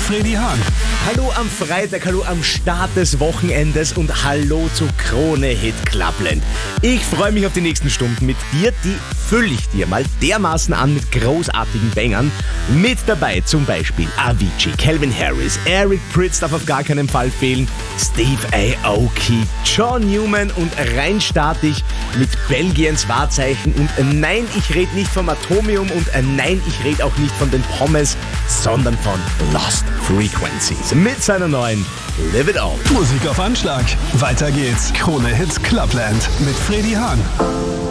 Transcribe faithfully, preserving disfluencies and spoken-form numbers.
Freddy Hahn. Hallo am Freitag, hallo am Start des Wochenendes und hallo zu Krone Hit Clubland. Ich freue mich auf die nächsten Stunden mit dir, die fülle ich dir mal dermaßen an mit großartigen Bangern. Mit dabei zum Beispiel Avicii, Calvin Harris, Eric Prydz darf auf gar keinen Fall fehlen, Steve Aoki, John Newman und rein statisch mit Belgiens Wahrzeichen und nein, ich rede nicht vom Atomium und nein, ich rede auch nicht von den Pommes, sondern von Lost Frequencies mit seiner neuen Live It All. Musik auf Anschlag. Weiter geht's. Krone Hit Clubland mit Freddy Hahn.